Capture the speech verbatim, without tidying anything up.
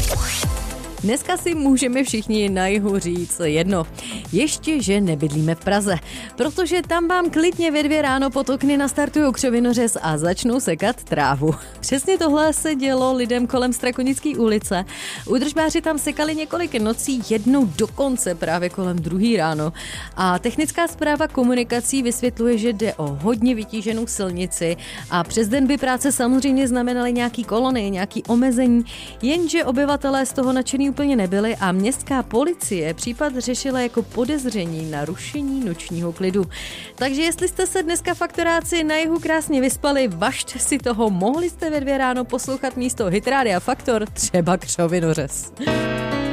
Dneska si můžeme všichni na jihu říct jedno. Ještě, že nebydlíme v Praze, protože tam vám klidně ve dvě ráno pod okny nastartují křovinořez a začnou sekat trávu. Přesně tohle se dělo lidem kolem Strakonické ulice. Údržbáři tam sekali několik nocí, jednou dokonce právě kolem druhý ráno. A technická správa komunikací vysvětluje, že jde o hodně vytíženou silnici a přes den by práce samozřejmě znamenaly nějaký kolony, nějaký omezení, jenže obyvatelé z toho nadšený úplně nebyli a městská policie případ řešila jako podezření na rušení nočního klidu. Takže jestli jste se dneska faktoráci na jihu krásně vyspali, važte si toho, mohli jste ve dvě ráno poslouchat místo Hit Rádia Faktor třeba křovinořez.